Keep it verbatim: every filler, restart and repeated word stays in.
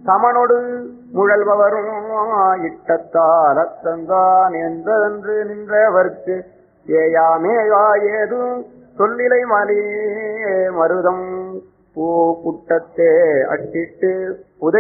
சமனொடு முழல்பவரும் இட்டத்தால் அத்தந்தான் என்றென்று நின்றவர்க்கு ஏயாமேயா ஏதும் சொல்லிலை மலே மருதம் பூ குட்டத்தே அட்டிட்டு உதை